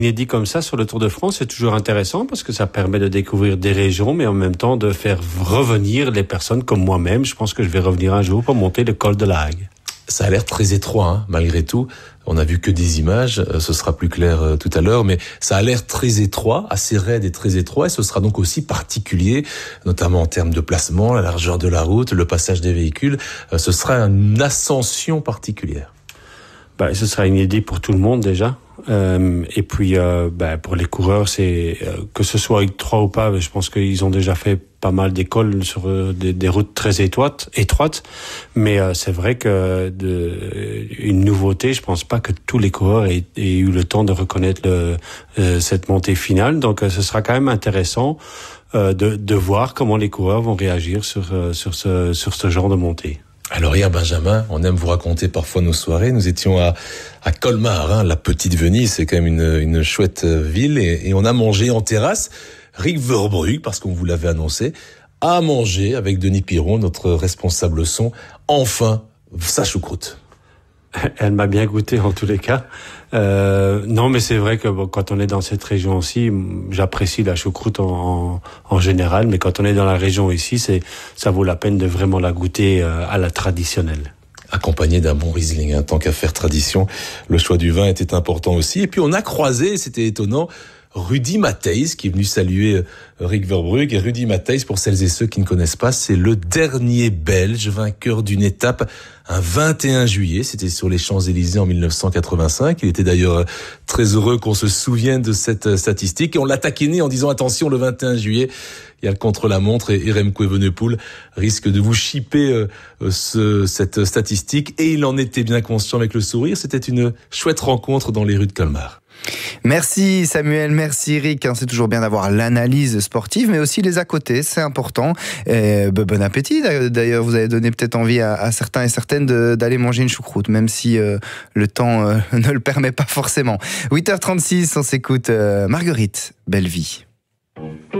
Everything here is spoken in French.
Inédit comme ça sur le Tour de France, c'est toujours intéressant parce que ça permet de découvrir des régions, mais en même temps de faire revenir les personnes comme moi-même. Je pense que je vais revenir un jour pour monter le col de la Hague. Ça a l'air très étroit, hein, malgré tout. On a vu que des images, ce sera plus clair tout à l'heure, mais ça a l'air très étroit, assez raide et très étroit, et ce sera donc aussi particulier, notamment en termes de placement, la largeur de la route, le passage des véhicules. Ce sera une ascension particulière. Ce sera inédit pour tout le monde déjà. Et puis pour les coureurs, c'est que ce soit trois ou pas, je pense qu'ils ont déjà fait pas mal d'écoles sur des routes très étroites. Mais c'est vrai que une nouveauté, je pense pas que tous les coureurs aient eu le temps de reconnaître cette montée finale. Donc ce sera quand même intéressant de voir comment les coureurs vont réagir sur ce genre de montée. Alors hier, Benjamin, on aime vous raconter parfois nos soirées. Nous étions à Colmar, hein, la petite Venise, c'est quand même une chouette ville, et on a mangé en terrasse. Rick Verbrugge, parce qu'on vous l'avait annoncé, a mangé avec Denis Piron, notre responsable son, enfin sa choucroute. Elle m'a bien goûté en tous les cas. Non, mais c'est vrai que quand on est dans cette région aussi, j'apprécie la choucroute en général, mais quand on est dans la région ici, ça vaut la peine de vraiment la goûter à la traditionnelle. Accompagné d'un bon Riesling, hein, tant qu'à faire tradition, le choix du vin était important aussi. Et puis on a croisé, c'était étonnant, Rudy Mathijs qui est venu saluer Rick Verbrugge. Et Rudy Mathijs, pour celles et ceux qui ne connaissent pas, c'est le dernier Belge vainqueur d'une étape un 21 juillet. C'était sur les Champs-Élysées en 1985. Il était d'ailleurs très heureux qu'on se souvienne de cette statistique. Et on l'a taquiné en disant attention, le 21 juillet, il y a le contre-la-montre et Remco Evenepoel risque de vous chipper cette statistique. Et il en était bien conscient avec le sourire. C'était une chouette rencontre dans les rues de Colmar. Merci Samuel, merci Eric. C'est toujours bien d'avoir l'analyse sportive, mais aussi les à côté, c'est important. Bon appétit. D'ailleurs, vous avez donné peut-être envie à certains et certaines d'aller manger une choucroute, même si le temps ne le permet pas forcément. 8h36, on s'écoute Marguerite Bellevie.